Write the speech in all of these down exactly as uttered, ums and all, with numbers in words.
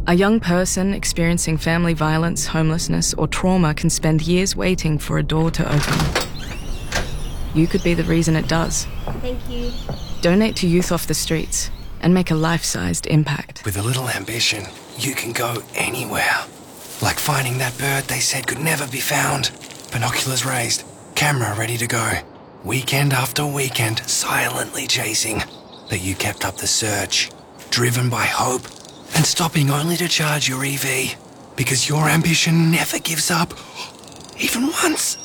A young person experiencing family violence, homelessness, or trauma can spend years waiting for a door to open. You could be the reason it does. Thank you. Donate to Youth Off the Streets and make a life-sized impact. With a little ambition, you can go anywhere. Like finding that bird they said could never be found. Binoculars raised, camera ready to go. Weekend after weekend, silently chasing. But you kept up the search, driven by hope, and stopping only to charge your E V. Because your ambition never gives up, even once.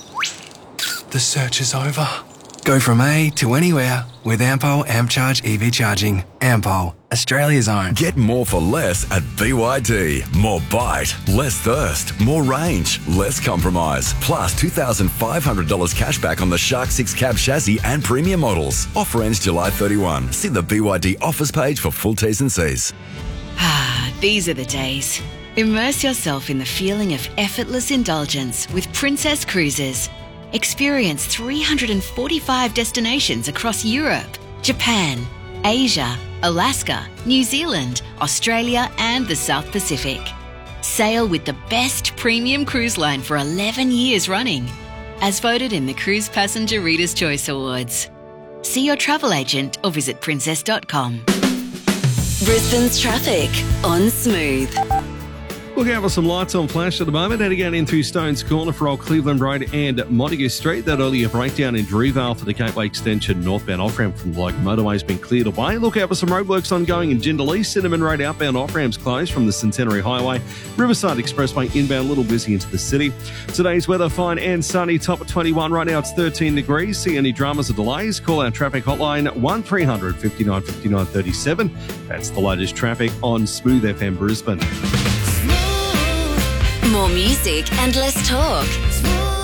The search is over. Go from A to anywhere with Ampol AmpCharge E V charging. Ampol, Australia's own. Get more for less at B Y D. More bite, less thirst, more range, less compromise. Plus two thousand five hundred dollars cash back on the Shark six cab chassis and premium models. Offer ends July thirty-first. See the B Y D offers page for full T's and C's. Ah, these are the days. Immerse yourself in the feeling of effortless indulgence with Princess Cruises. Experience three hundred forty-five destinations across Europe, Japan, Asia, Alaska, New Zealand, Australia and the South Pacific. Sail with the best premium cruise line for eleven years running, as voted in the Cruise Passenger Reader's Choice Awards. See your travel agent or visit princess dot com. Brisbane's traffic on Smooth. Looking out for some lights on flash at the moment, heading out in through Stones Corner for Old Cleveland Road and Montague Street. That earlier breakdown in Drewvale for the Gateway Extension northbound off-ramp from the local motorway has been cleared away. Look out for some roadworks ongoing in Jindalee. Cinnamon Road outbound off-ramps closed from the Centenary Highway. Riverside Expressway inbound a little busy into the city. Today's weather fine and sunny, top of twenty-one. Right now it's thirteen degrees. See any dramas or delays? Call our traffic hotline one three hundred fifty-nine fifty-nine thirty-seven. That's the latest traffic on Smooth F M Brisbane. More music and less talk.